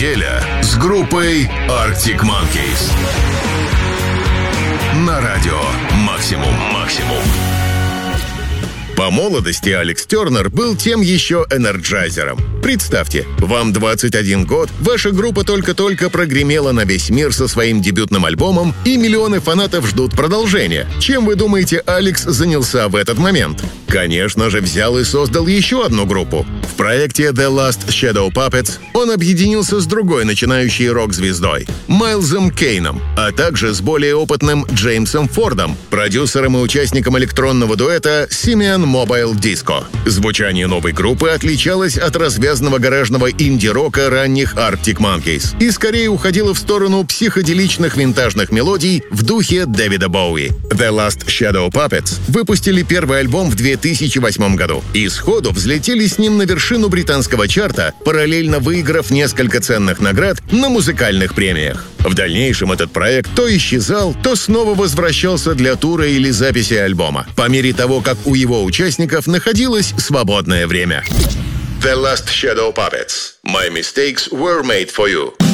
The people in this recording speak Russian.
Неделя с группой Arctic Monkeys. На радио «Максимум». По молодости Алекс Тернер был тем еще энерджайзером. Представьте, вам 21 год, ваша группа только-только прогремела на весь мир со своим дебютным альбомом, и миллионы фанатов ждут продолжения. Чем, вы думаете, Алекс занялся в этот момент? Конечно же, взял и создал еще одну группу. В проекте The Last Shadow Puppets он объединился с другой начинающей рок-звездой — Майлзом Кейном, а также с более опытным Джеймсом Фордом, продюсером и участником электронного дуэта Simian Mobile Disco. Звучание новой группы отличалось от развязанного гаражного инди-рока ранних Arctic Monkeys и скорее уходило в сторону психоделичных винтажных мелодий в духе Дэвида Боуи. The Last Shadow Puppets выпустили первый альбом в 2008 году и сходу взлетели с ним на вершину британского чарта, параллельно выиграв несколько ценных наград на музыкальных премиях. В дальнейшем этот проект то исчезал, то снова возвращался для тура или записи альбома, по мере того, как у его участников находилось свободное время. The Last Shadow Puppets. My mistakes were made for you.